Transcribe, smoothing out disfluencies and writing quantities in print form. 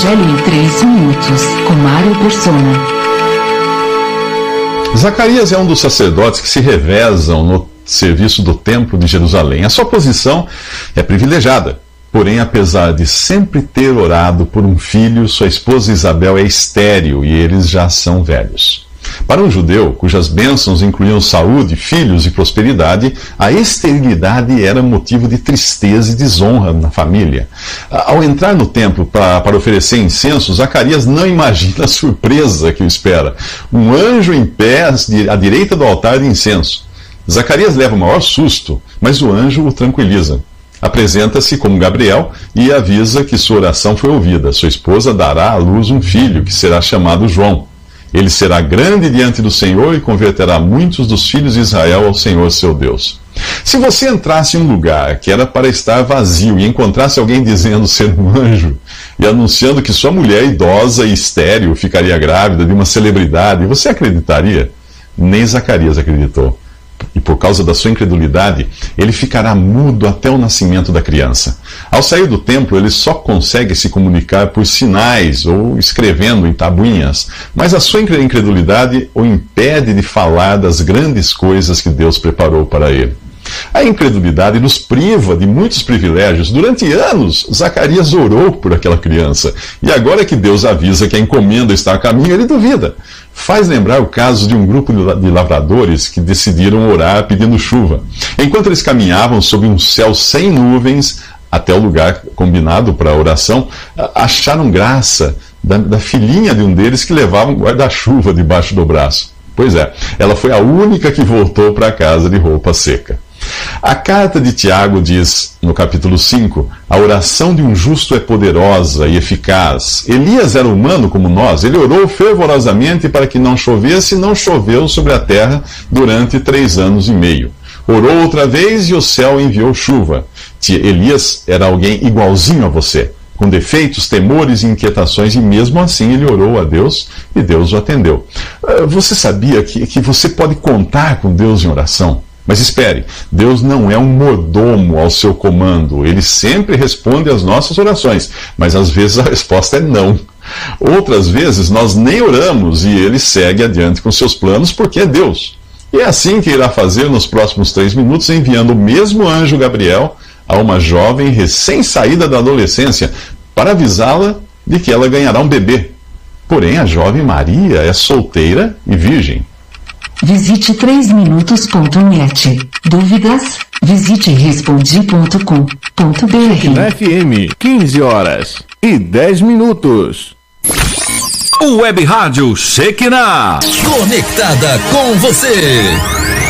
Evangelho em 3 minutos, com Mário Persona. Zacarias é um dos sacerdotes que se revezam no serviço do Templo de Jerusalém. A sua posição é privilegiada. Porém, apesar de sempre ter orado por um filho, sua esposa Isabel é estéril e eles já são velhos. Para um judeu, cujas bênçãos incluíam saúde, filhos e prosperidade, a esterilidade era motivo de tristeza e desonra na família. Ao entrar no templo para oferecer incenso, Zacarias não imagina a surpresa que o espera. Um anjo em pé à direita do altar de incenso. Zacarias leva o maior susto, mas o anjo o tranquiliza. Apresenta-se como Gabriel e avisa que sua oração foi ouvida. Sua esposa dará à luz um filho, que será chamado João. Ele será grande diante do Senhor e converterá muitos dos filhos de Israel ao Senhor seu Deus. Se você entrasse em um lugar que era para estar vazio e encontrasse alguém dizendo ser um anjo e anunciando que sua mulher idosa e estéril ficaria grávida de uma celebridade, você acreditaria? Nem Zacarias acreditou. E por causa da sua incredulidade, ele ficará mudo até o nascimento da criança. Ao sair do templo, ele só consegue se comunicar por sinais ou escrevendo em tabuinhas, mas a sua incredulidade o impede de falar das grandes coisas que Deus preparou para ele. A incredulidade nos priva de muitos privilégios. Durante anos, Zacarias orou por aquela criança. E agora que Deus avisa que a encomenda está a caminho, ele duvida. Faz lembrar o caso de um grupo de lavradores que decidiram orar pedindo chuva. Enquanto eles caminhavam sob um céu sem nuvens até o lugar combinado para a oração, acharam graça da filhinha de um deles que levava um guarda-chuva debaixo do braço. Pois é, ela foi a única que voltou para casa de roupa seca. A carta de Tiago diz, no capítulo 5, a oração de um justo é poderosa e eficaz. Elias era humano como nós, ele orou fervorosamente para que não chovesse, e não choveu sobre a terra durante 3 anos e meio. Orou outra vez e o céu enviou chuva. Elias era alguém igualzinho a você, com defeitos, temores e inquietações, e mesmo assim ele orou a Deus e Deus o atendeu. Você sabia que você pode contar com Deus em oração? Mas espere, Deus não é um mordomo ao seu comando. Ele sempre responde às nossas orações, mas às vezes a resposta é não. Outras vezes nós nem oramos e ele segue adiante com seus planos porque é Deus. E é assim que irá fazer nos próximos 3 minutos, enviando o mesmo anjo Gabriel a uma jovem recém-saída da adolescência para avisá-la de que ela ganhará um bebê. Porém, a jovem Maria é solteira e virgem. Visite 3minutos.net. Dúvidas? Visite respondi.com.br. Na FM, 15h10. O Web Rádio Shekinah. Conectada com você.